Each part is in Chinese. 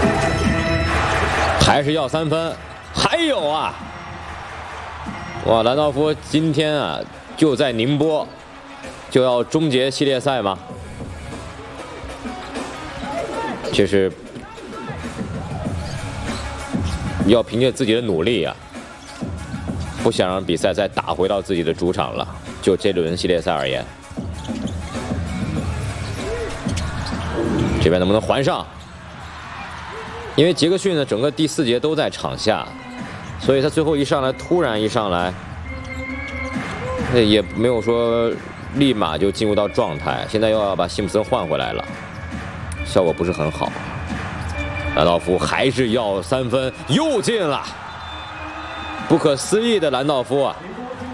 还是要3分，还有啊！哇，兰道夫今天啊就在宁波，就要终结系列赛吗？这是要凭借自己的努力啊，不想让比赛再打回到自己的主场了。就这轮系列赛而言，这边能不能还上？因为杰克逊呢，整个第4节都在场下，所以他最后一上来，突然一上来，也没有说立马就进入到状态。现在又要把辛普森换回来了，效果不是很好。兰道夫还是要3分，又进了，不可思议的兰道夫啊！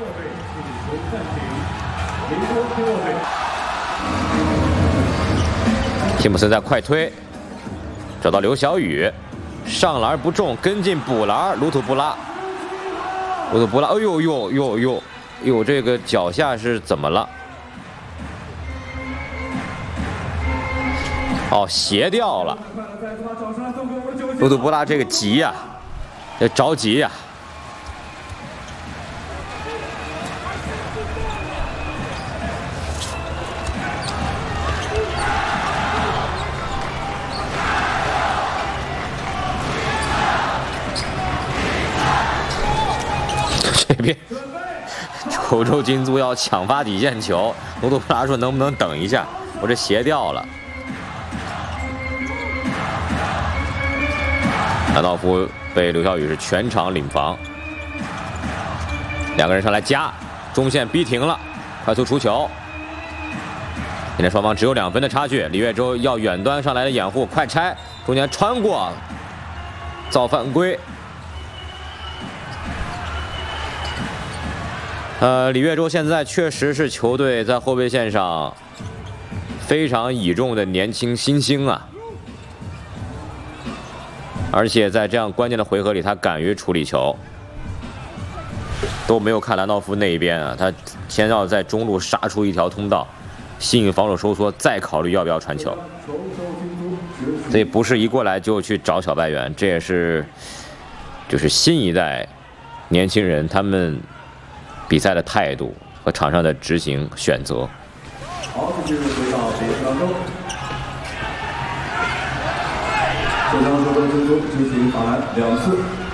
辛普森在快推。找到刘晓宇，上篮不中，跟进补篮，鲁土布拉，哎呦，这个脚下是怎么了？哦，斜掉了。鲁土布拉这个急呀，着急呀。这边欧洲金租要抢发底线球，鲁土布拉说能不能等一下，我这斜掉了。兰道夫被刘晓宇是全场领防，两个人上来夹，中线逼停了，快速出球。现在双方只有2分的差距，李月洲要远端上来的掩护，快拆，中间穿过，造犯规。李月洲现在确实是球队在后备线上非常倚重的年轻新星啊，而且在这样关键的回合里，他敢于处理球，都没有看兰道夫那一边啊，他先要在中路杀出一条通道，吸引防守收缩，再考虑要不要传球。所以不是一过来就去找小外援，这也是就是新一代年轻人他们比赛的态度和场上的执行选择。 好，继续回到比赛当中。受伤受分之中执行罚篮2次。